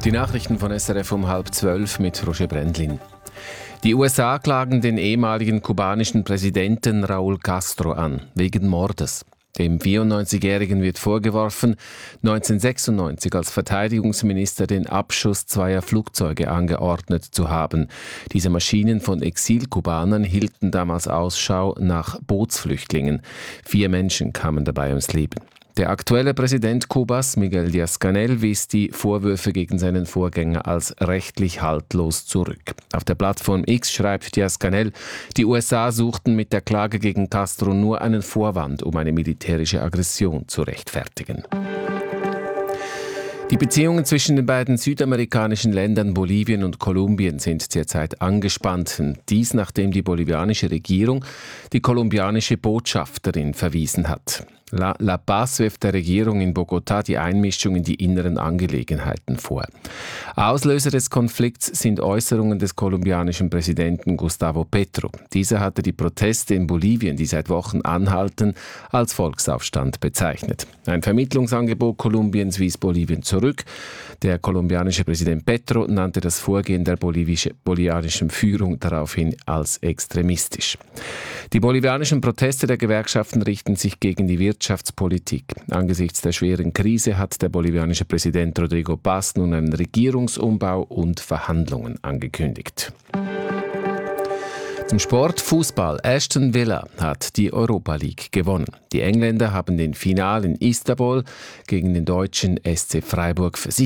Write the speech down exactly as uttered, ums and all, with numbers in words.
Die Nachrichten von S R F um halb zwölf mit Roger Brendlin. Die U S A klagen den ehemaligen kubanischen Präsidenten Raúl Castro an, wegen Mordes. Dem vierundneunzigjährigen wird vorgeworfen, neunzehnhundertsechsundneunzig als Verteidigungsminister den Abschuss zweier Flugzeuge angeordnet zu haben. Diese Maschinen von Exilkubanern hielten damals Ausschau nach Bootsflüchtlingen. Vier Menschen kamen dabei ums Leben. Der aktuelle Präsident Kubas, Miguel Díaz-Canel, wies die Vorwürfe gegen seinen Vorgänger als rechtlich haltlos zurück. Auf der Plattform X schreibt Díaz-Canel, die U S A suchten mit der Klage gegen Castro nur einen Vorwand, um eine militärische Aggression zu rechtfertigen. Die Beziehungen zwischen den beiden südamerikanischen Ländern Bolivien und Kolumbien sind derzeit angespannt. Dies nachdem die bolivianische Regierung die kolumbianische Botschafterin verwiesen hat. La, La Paz wirft der Regierung in Bogotá die Einmischung in die inneren Angelegenheiten vor. Auslöser des Konflikts sind Äußerungen des kolumbianischen Präsidenten Gustavo Petro. Dieser hatte die Proteste in Bolivien, die seit Wochen anhalten, als Volksaufstand bezeichnet. Ein Vermittlungsangebot Kolumbiens wies Bolivien zurück. Der kolumbianische Präsident Petro nannte das Vorgehen der bolivianischen Führung daraufhin als extremistisch. Die bolivianischen Proteste der Gewerkschaften richten sich gegen die Wirtschaftspolitik. Angesichts der schweren Krise hat der bolivianische Präsident Rodrigo Paz nun einen Regierungsumbau und Verhandlungen angekündigt. Zum Sport Fußball. Aston Villa hat die Europa League gewonnen. Die Engländer haben den Final in Istanbul gegen den deutschen S C Freiburg versiegt.